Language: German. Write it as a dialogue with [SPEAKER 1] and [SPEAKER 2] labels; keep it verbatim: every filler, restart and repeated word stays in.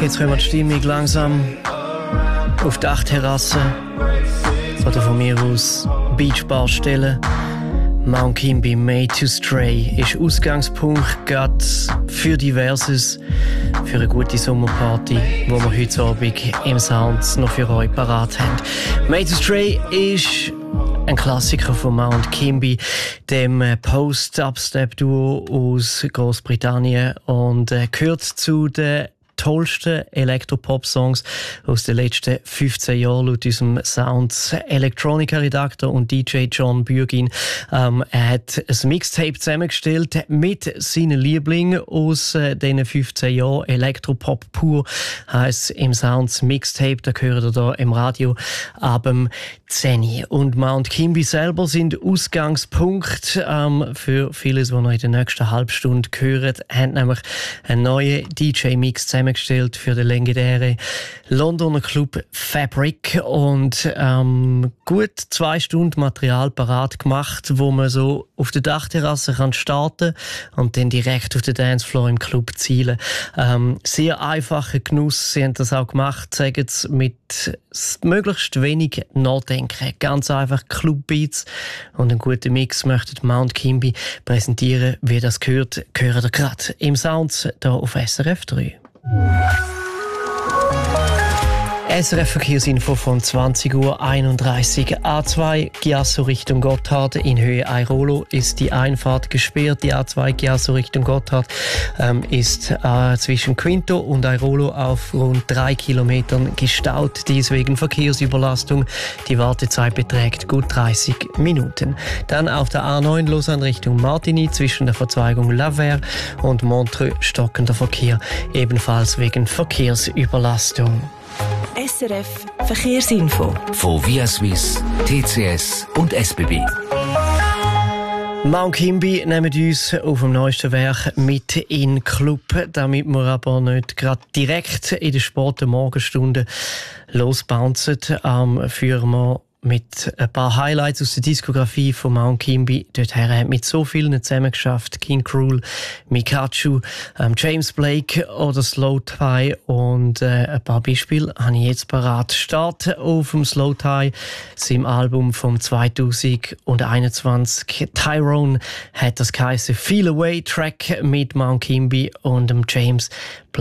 [SPEAKER 1] Jetzt können wir die Stimmung langsam auf die Dachterrasse oder von mir aus Beachbar stellen. Mount Kimby Made to Stray ist Ausgangspunkt gerade für Diverses, für eine gute Sommerparty, wo wir heute Abend im Sounds noch für euch parat haben. Made to Stray ist ein Klassiker von Mount Kimby, dem Post-Dubstep-Duo aus Großbritannien, und äh, gehört zu den tollsten Elektropop-Songs aus den letzten fünfzehn Jahren laut unserem Sounds-Elektronika-Redakteur und D J John Bürgin. Ähm, er hat ein Mixtape zusammengestellt mit seinen Lieblingen aus äh, diesen fünfzehn Jahren. Elektropop pur heisst im Sounds-Mixtape, da gehört er da im Radio ab dem zehn. Und Mount Kimby selber sind Ausgangspunkt ähm, für vieles, was wir in der nächsten halben Stunde hören. Haben nämlich einen neuen D J-Mix zusammengestellt für den legendären Londoner Club Fabric und ähm, gut zwei Stunden Material parat gemacht, wo man so auf der Dachterrasse kann starten und dann direkt auf den Dancefloor im Club zielen. Ähm, sehr einfacher Genuss. Sie haben das auch gemacht, sagen es, mit möglichst wenig Nachdenken. Ganz einfach Clubbeats und einen guten Mix möchte Mount Kimby präsentieren. Wie das gehört, hören ihr gerade im Sounds hier auf S R F drei. S R F-Verkehrsinfo von zwanzig Uhr einunddreißig. A zwei Chiasso Richtung Gotthard in Höhe Airolo ist die Einfahrt gesperrt. Die A zwei Chiasso Richtung Gotthard ähm, ist äh, zwischen Quinto und Airolo auf rund drei Kilometern gestaut. Dies wegen Verkehrsüberlastung. Die Wartezeit beträgt gut dreißig Minuten. Dann auf der A neun Lausanne Richtung Martigny zwischen der Verzweigung Lavers und Montreux stockender Verkehr, ebenfalls wegen Verkehrsüberlastung.
[SPEAKER 2] S R F Verkehrsinfo
[SPEAKER 3] von Via Swiss, T C S und S B B.
[SPEAKER 1] Mount Kimby nehmen uns auf dem neuesten Werk mit in den Club, damit wir aber nicht gerade direkt in den späten Morgenstunden losbouncen. Ähm, führen wir mit ein paar Highlights aus der Diskografie von Mount Kimby. Dorthin hat mit so vielen zusammengeschafft. King Krul, Mikachu, ähm, James Blake oder Slowthai. Und äh, ein paar Beispiele habe ich jetzt parat. Start auf dem Slowthai, seinem Album vom zweitausendeinundzwanzig. Tyrone hat das geheißen Feel Away Track mit Mount Kimby und dem James Blake.